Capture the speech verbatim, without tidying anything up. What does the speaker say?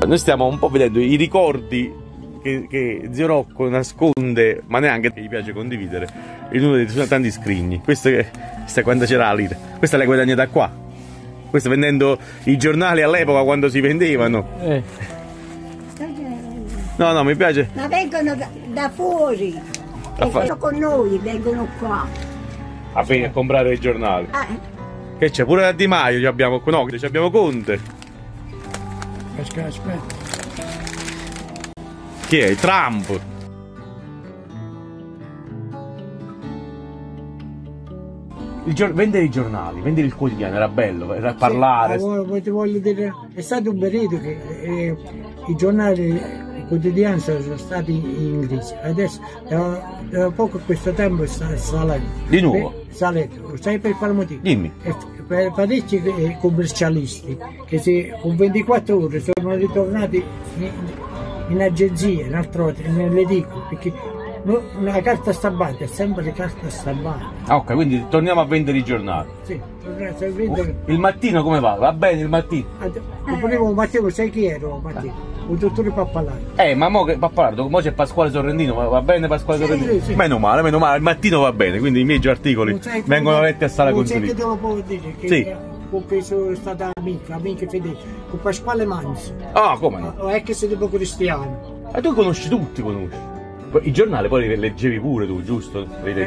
noi stiamo un po' vedendo i ricordi che, che zio Rocco nasconde, ma neanche che gli piace condividere, in uno dei suoi tanti scrigni. Questo è, questa è quando c'era la lira. Questa l'hai guadagnata qua. Questo vendendo i giornali all'epoca quando si vendevano. Eh. No, no, mi piace. Ma vengono da, da fuori. Da e fa... con noi, vengono qua. A, a comprare i giornali. Eh. Che c'è? Pure da Di Maio abbiamo, no, abbiamo Conte. Aspetta, aspetta. Chi è? Trump. Il gior... Vendere i giornali, vendere il quotidiano era bello, era parlare. Sì, ti voglio dire, è stato un periodo che eh, i giornali, i quotidiani sono stati in crisi. Adesso da, da poco questo tempo sta salendo. Di nuovo? Per, salendo. Sai per quale motivo? Dimmi. E per parecchi commercialisti che si, con ventiquattro ore sono ritornati in, in agenzia, in altro, nelle edicole, perché una carta stampante è sempre carta stampante. Ah, ok, quindi torniamo a vendere i giornali. Sì, a vendere. Il mattino come va? Va bene il mattino? Il primo mattino, sai chi ero mattino? Il dottore Pappalato. Eh, ma mo che Pappalato, mo c'è Pasquale Sorrentino, ma va bene Pasquale sì, Sorrentino? Sì. Meno male, meno male, il mattino va bene, quindi i miei articoli vengono letti a sala consiglio. Sai che te lo puedo dire? Che sì. Con cui sono stata amica, amica fedele, con Pasquale Manzi. Ah, come no? È che sei tipo cristiano. E tu conosci tutti, conosci? I giornali poi li leggevi pure tu, giusto? Li